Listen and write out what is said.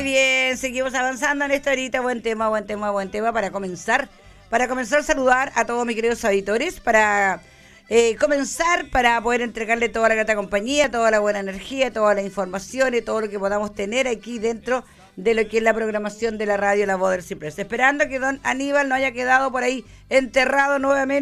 bien, seguimos avanzando en esta horita. Buen tema para comenzar. Para comenzar a saludar a todos mis queridos auditores, para comenzar, para poder entregarle toda la grata compañía, toda la buena energía, toda la información y todo lo que podamos tener aquí dentro de lo que es la programación de la radio La Voz del Ciprés. Esperando que don Aníbal no haya quedado por ahí enterrado nuevamente